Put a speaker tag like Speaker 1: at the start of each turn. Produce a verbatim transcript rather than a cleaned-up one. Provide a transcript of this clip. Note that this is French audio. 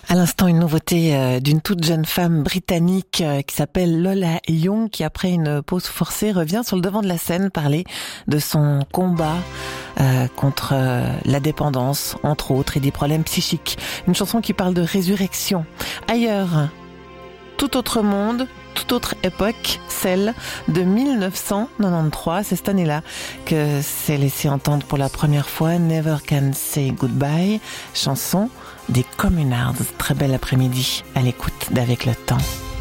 Speaker 1: À l'instant, une nouveauté euh, d'une toute jeune femme britannique euh, qui s'appelle Lola Young, qui après une pause forcée revient sur le devant de la scène parler de son combat euh, contre euh, la dépendance, entre autres, et des problèmes psychiques. Une chanson qui parle de résurrection. Ailleurs, tout autre monde, toute autre époque, celle de mille neuf cent quatre-vingt-treize. C'est cette année-là que s'est laissé entendre pour la première fois Never Can Say Goodbye, chanson des Communards. Très bel après-midi à l'écoute d'Avec le temps.